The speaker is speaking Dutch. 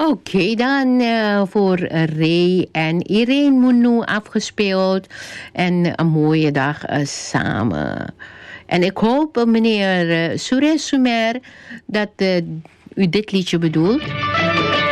Oké, dan voor Ray en Irene Mounou afgespeeld. En een mooie dag samen. En ik hoop, meneer Suresh Sumer, dat u dit liedje bedoelt.